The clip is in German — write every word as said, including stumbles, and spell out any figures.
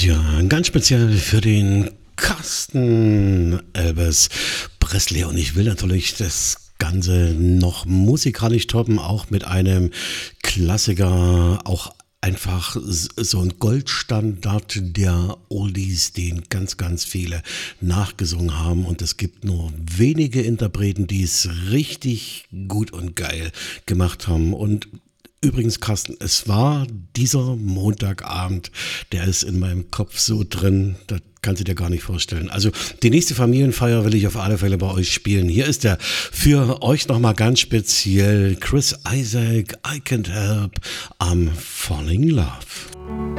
Ja, ganz speziell für den Carsten Elvis Presley. Und ich will natürlich das Ganze noch musikalisch toppen, auch mit einem Klassiker, auch einfach so ein Goldstandard der Oldies, den ganz, ganz viele nachgesungen haben. Und es gibt nur wenige Interpreten, die es richtig gut und geil gemacht haben. Und übrigens, Carsten, es war dieser Montagabend, der ist in meinem Kopf so drin, das kannst du dir gar nicht vorstellen. Also die nächste Familienfeier will ich auf alle Fälle bei euch spielen. Hier ist der für euch nochmal ganz speziell Chris Isaak, I Can't Help, I'm Falling in Love.